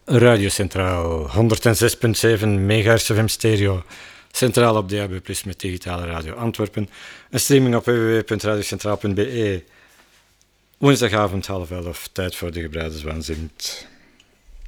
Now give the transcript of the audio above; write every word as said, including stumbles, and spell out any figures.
Radio Centraal, honderdzes komma zeven megahertz F M stereo. Centraal op D A B plus, met digitale radio Antwerpen. Een streaming op w w w punt radiocentraal punt b e. Woensdagavond half elf, tijd voor de gebruiderswaanzin.